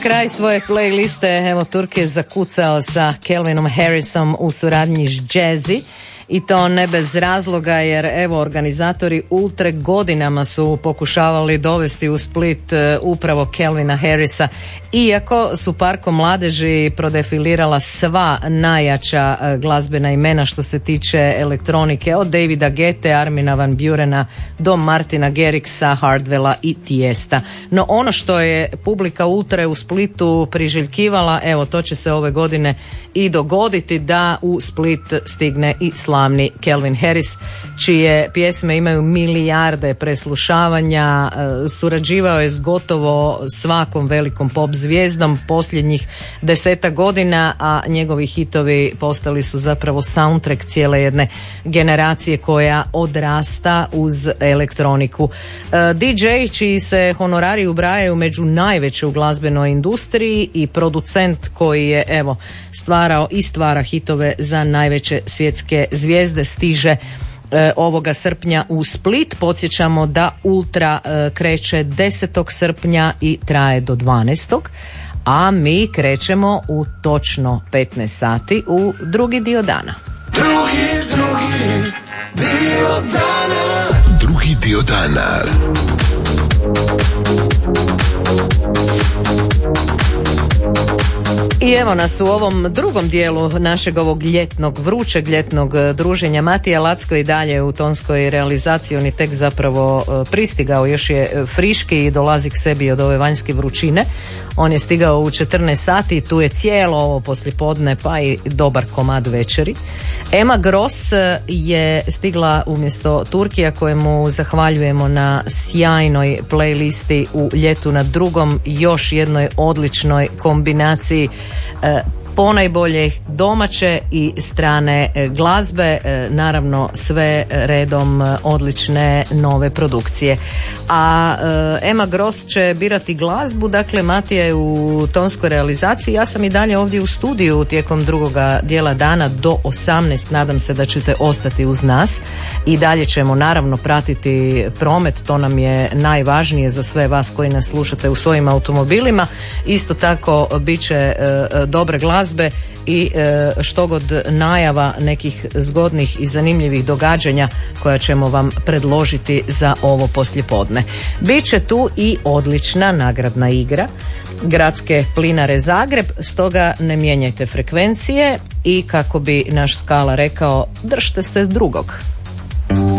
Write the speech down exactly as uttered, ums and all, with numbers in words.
Kraj svoje playliste, evo Turk je zakucao sa Calvinom Harrisom u suradnji s Jazzy. I to ne bez razloga, jer evo organizatori Ultre godinama su pokušavali dovesti u Split upravo Calvina Harrisa, iako su Parkom mladeži prodefilirala sva najjača glazbena imena što se tiče elektronike, od Davida Gette, Armina van Burena do Martina Garrixa, Hardwella i Tiesta. No ono što je publika Ultre u Splitu priželjkivala, evo to će se ove godine i dogoditi, da u Split stigne i slavni Calvin Harris, čije pjesme imaju milijarde preslušavanja. Surađivao je s gotovo svakom velikom pop zvijezdom posljednjih deseta godina, a njegovi hitovi postali su zapravo soundtrack cijele jedne generacije koja odrasta uz elektroniku. D J čiji se honorari ubrajaju među najveće u glazbenoj industriji i producent koji je evo stvarao i stvara hitove za najveće svjetske zvijezde stiže e, ovoga srpnja u Split. Podsjećamo da Ultra e, kreće desetog srpnja i traje do dvanaestog a mi krećemo u točno petnaest sati u drugi dio dana. Drugi, drugi dio dana. Drugi dio dana. I evo nas u ovom drugom dijelu našeg ovog ljetnog, vrućeg ljetnog druženja. Matija Lacko i dalje u tonskoj realizaciji, on je tek zapravo pristigao, još je friški i dolazi k sebi od ove vanjske vrućine. On je stigao u četrnaest sati i tu je cijelo ovo poslijepodne pa i dobar komad večeri. Emma Gross je stigla umjesto Turkija, kojemu zahvaljujemo na sjajnoj playlisti u ljetu na drugom, još jednoj odličnoj kombinaciji e, ponajbolje domaće i strane glazbe, naravno sve redom odlične nove produkcije. A Emma Gross će birati glazbu, dakle Matija je u tonskoj realizaciji, ja sam i dalje ovdje u studiju tijekom drugoga dijela dana do osamnaest, nadam se da ćete ostati uz nas i dalje ćemo naravno pratiti promet, to nam je najvažnije za sve vas koji nas slušate u svojim automobilima. Isto tako bit će dobre glazbe i e, što god najava nekih zgodnih i zanimljivih događanja koja ćemo vam predložiti za ovo poslijepodne. Biće tu i odlična nagradna igra Gradske plinare Zagreb, stoga ne mijenjajte frekvencije i kako bi naš Skala rekao, držite se drugog.